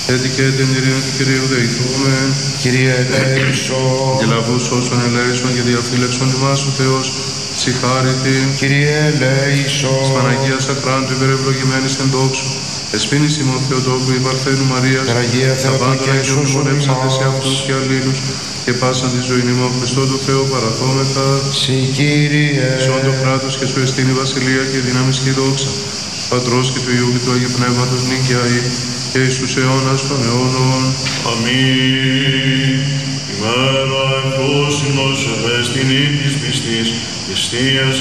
Έτσι και την ειρήνη του Κυρίου δεηθούμε. Κύριε ελέησον. Και λαβούς όσων ελέησον και διαφύλαξον ημάς ο Θεός, συγχάρητη. Κύριε ελέησον. Της Παναγίας Ακράντου υπερευλογημένης εν δόξου, εσπίνης ημών Θεοτόκου η Παρθένου Μαρίας, Παναγία τα πάντων Θεοτόκου Αγίων μνημονεύσαντε σε αυτούς και αλλήλους, και πάσαν τη ζωή ημών Χριστό του Θεού παραθόμεθα. Συ Κύριε. Σον το κράτος και σου εστίν η βασιλεία και η δύναμις και η δόξα, Πατρός και του Υιού και του Αγίου Πνεύματος νίκαιαη και εις τους αιώνας των αιώνων. Αμήν. Ημέρα εφόσιν ως ευαίσθηνη της πιστής,